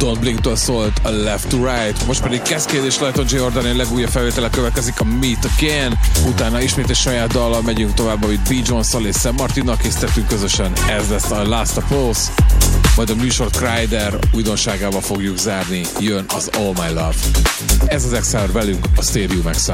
Don't Blink-től szólt a Left to Right, most pedig Cascade és Layton J. Jordan legújabb felvétele következik, a Meet Again, utána ismét egy saját dallal megyünk tovább, amit B. Jones-szal és Sam Martinnal készítettünk közösen, ez lesz a Last of Us, majd a műsort Kryder újdonságával fogjuk zárni, jön az All My Love. Ez az Exile velünk, a Stereo Max.